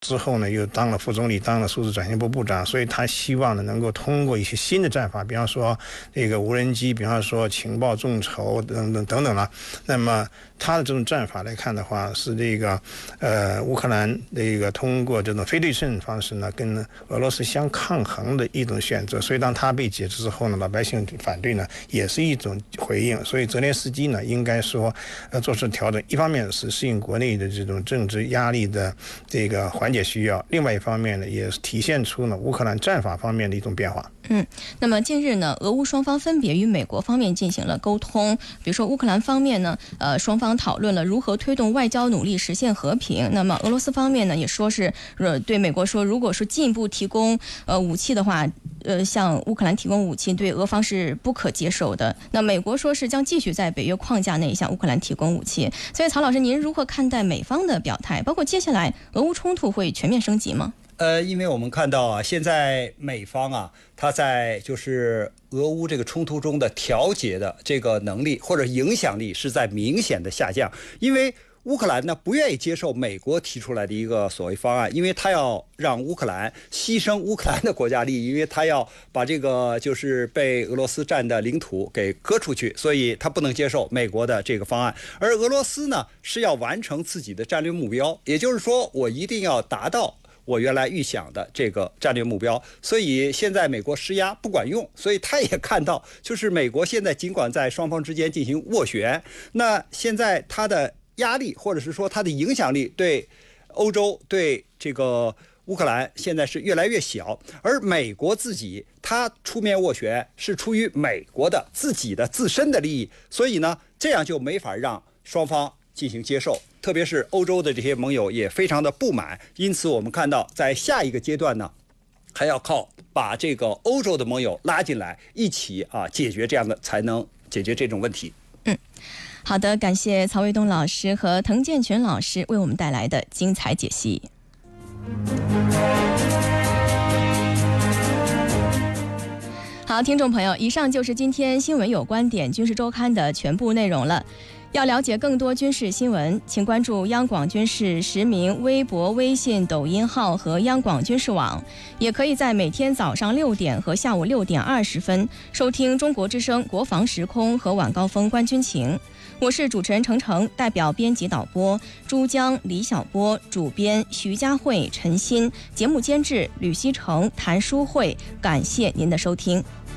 之后呢又当了副总理，当了数字转型部部长，所以他希望呢能够通过一些新的战法，比方说这个无人机，比方说情报众筹等等了。那么他的这种战法来看的话，是这个乌克兰这个通过这种非对称方式呢跟俄罗斯相抗衡的一种选择。所以当他被解职之后呢，老百姓反对呢也是一种回应。所以泽连斯基呢应该说做出调整，一方面是适应国内的这种政治压力的这个缓解需要，另外一方面呢也是体现出呢乌克兰战法方面的一种变化。 那么近日呢，俄乌双方分别与美国方面进行了沟通，比如说乌克兰方面呢，双方讨论了如何推动外交努力实现和平。那么俄罗斯方面呢，也说是对美国说，如果说进一步提供武器的话，向乌克兰提供武器对俄方是不可接受的。那美国说是将继续在北约框架内向乌克兰提供武器。所以曹老师，您如何看待美方的表态？包括接下来俄乌冲突会全面升级吗？ 因为我们看到啊，现在美方啊，他在就是俄乌这个冲突中的调节的这个能力或者影响力是在明显的下降。因为乌克兰呢不愿意接受美国提出来的一个所谓方案，因为他要让乌克兰牺牲乌克兰的国家利益，因为他要把这个就是被俄罗斯占的领土给割出去，所以他不能接受美国的这个方案。而俄罗斯呢是要完成自己的战略目标，也就是说我一定要达到我原来预想的这个战略目标，所以现在美国施压不管用，所以他也看到，就是美国现在尽管在双方之间进行斡旋，那现在他的压力或者是说他的影响力对欧洲对这个乌克兰现在是越来越小，而美国自己他出面斡旋是出于美国的自己的自身的利益，所以呢这样就没法让双方进行接受，特别是欧洲的这些盟友也非常的不满。因此我们看到在下一个阶段呢，还要靠把这个欧洲的盟友拉进来一起解决，这样的才能解决这种问题。 好的，感谢曹卫东老师和滕建群老师为我们带来的精彩解析。好，听众朋友，以上就是今天新闻有观点军事周刊的全部内容了。要了解更多军事新闻，请关注央广军事实名微博、微信、抖音号和央广军事网，也可以在每天早上6点和下午6点20分收听中国之声国防时空和晚高峰观军情。我是主持人程程，代表编辑导播珠江、李小波，主编徐佳慧、陈鑫，节目监制吕希成、谭淑慧，感谢您的收听。